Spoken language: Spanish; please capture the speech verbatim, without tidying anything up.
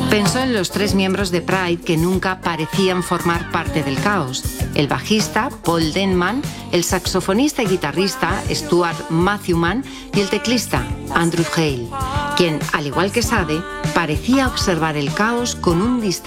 Pensó en los tres miembros de Pride que nunca parecían formar parte del caos. El bajista, Paul Denman, el saxofonista y guitarrista, Stuart Matthewman, y el teclista, Andrew Hale, quien, al igual que Sade, parecía observar el caos con un distanciamiento